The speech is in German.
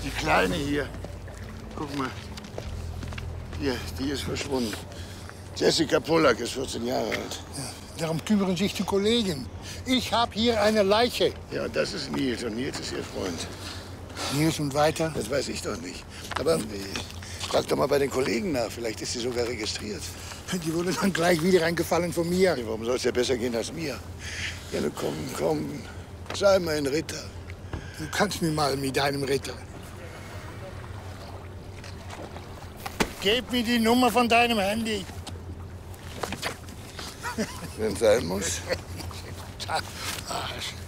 Die Kleine hier. Guck mal. Hier, die ist verschwunden. Jessica Pollack ist 14 Jahre alt. Ja, darum kümmern sich die Kollegen. Ich habe hier eine Leiche. Ja, das ist Nils und Nils ist ihr Freund. Nils und weiter? Das weiß ich doch nicht. Aber frag doch mal bei den Kollegen nach. Vielleicht ist sie sogar registriert. Die wurde dann gleich wieder reingefallen von mir. Ja, warum soll es ja besser gehen als mir? Ja, nun komm, komm. Sei mal ein Ritter. Du kannst mir mal mit deinem Ritter. Gib mir die Nummer von deinem Handy. Wenn es sein muss. Arsch.